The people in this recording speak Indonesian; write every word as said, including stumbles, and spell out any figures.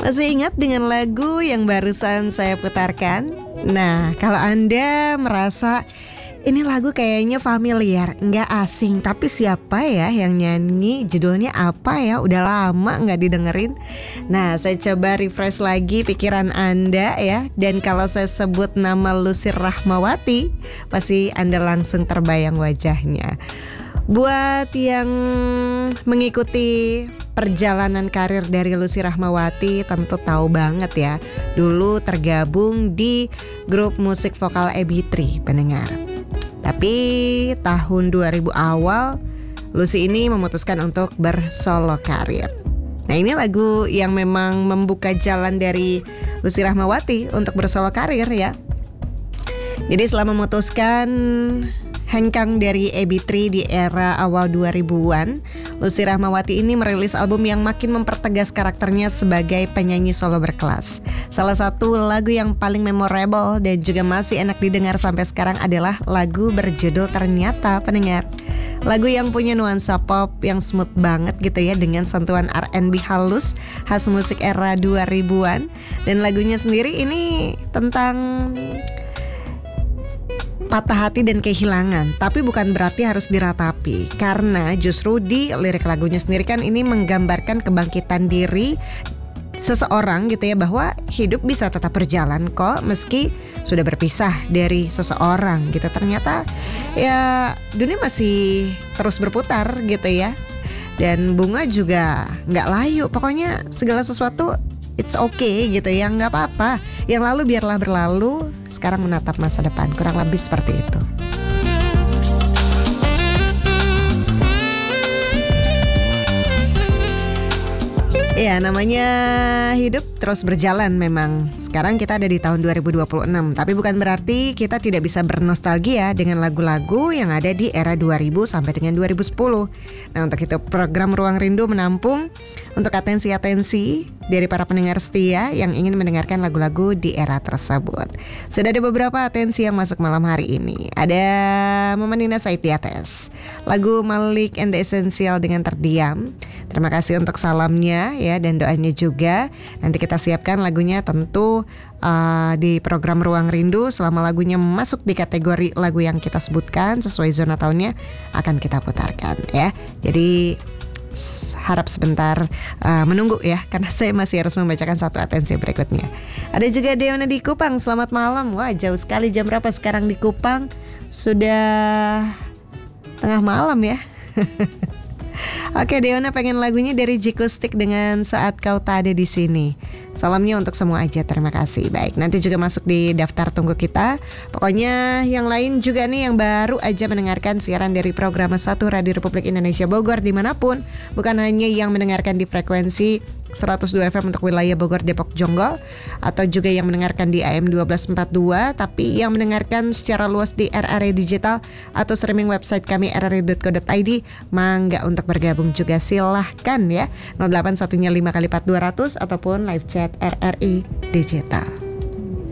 Masih ingat dengan lagu yang barusan saya putarkan? Nah, kalau Anda merasa ini lagu kayaknya familiar, nggak asing, tapi siapa ya yang nyanyi? Judulnya apa ya? Udah lama nggak didengerin. Nah, saya coba refresh lagi pikiran Anda ya. Dan kalau saya sebut nama Lucy Rahmawati, pasti Anda langsung terbayang wajahnya. Buat yang mengikuti perjalanan karir dari Lucy Rahmawati tentu tahu banget ya. Dulu tergabung di grup musik vokal A B tiga, pendengar. Tapi tahun dua ribu awal Lucy ini memutuskan untuk bersolo karir. Nah, ini lagu yang memang membuka jalan dari Lucy Rahmawati untuk bersolo karir ya. Jadi setelah memutuskan hengkang dari A B tiga di era awal dua ribuan, Lucy Rahmawati ini merilis album yang makin mempertegas karakternya sebagai penyanyi solo berkelas. Salah satu lagu yang paling memorable dan juga masih enak didengar sampai sekarang adalah lagu berjudul Ternyata, pendengar. Lagu yang punya nuansa pop yang smooth banget gitu ya, dengan sentuhan R and B halus khas musik era dua ribuan. Dan lagunya sendiri ini tentang patah hati dan kehilangan, tapi bukan berarti harus diratapi. Karena justru di lirik lagunya sendiri kan ini menggambarkan kebangkitan diri seseorang gitu ya, bahwa hidup bisa tetap berjalan kok meski sudah berpisah dari seseorang gitu. Ternyata ya dunia masih terus berputar gitu ya. Dan bunga juga gak layu. Pokoknya segala sesuatu it's okay gitu ya, gak apa-apa. Yang lalu biarlah berlalu, sekarang menatap masa depan. Kurang lebih seperti itu. Ya, namanya hidup terus berjalan memang. Sekarang kita ada di tahun dua ribu dua puluh enam, tapi bukan berarti kita tidak bisa bernostalgia dengan lagu-lagu yang ada di era dua ribu sampai dengan dua ribu sepuluh. Nah, untuk itu program Ruang Rindu menampung untuk atensi-atensi dari para pendengar setia yang ingin mendengarkan lagu-lagu di era tersebut. Sudah ada beberapa atensi yang masuk malam hari ini. Ada Mama Nina Saitiates, lagu Malik and the Essential dengan Terdiam. Terima kasih untuk salamnya ya, dan doanya juga. Nanti kita siapkan lagunya tentu uh, di program Ruang Rindu. Selama lagunya masuk di kategori lagu yang kita sebutkan sesuai zona tahunnya, akan kita putarkan ya. Jadi harap sebentar uh, menunggu ya, karena saya masih harus membacakan satu atensi berikutnya. Ada juga Deona di Kupang, selamat malam. Wah, jauh sekali, jam berapa sekarang di Kupang? Sudah tengah malam ya. Oke, Deona pengen lagunya dari Jikustik dengan Saat Kau Tak Ada di Sini. Salamnya untuk semua aja, terima kasih. Baik, nanti juga masuk di daftar tunggu kita. Pokoknya yang lain juga nih yang baru aja mendengarkan siaran dari program satu Radio Republik Indonesia Bogor dimanapun, bukan hanya yang mendengarkan di frekuensi seratus dua F M untuk wilayah Bogor, Depok, Jonggol, atau juga yang mendengarkan di A M dua belas empat puluh dua, tapi yang mendengarkan secara luas di R R I Digital atau streaming website kami r r i dot co dot i d. Mangga untuk bergabung juga, silahkan ya. nol delapan satunya lima kali empat dua ratus ataupun live chat R R I Digital.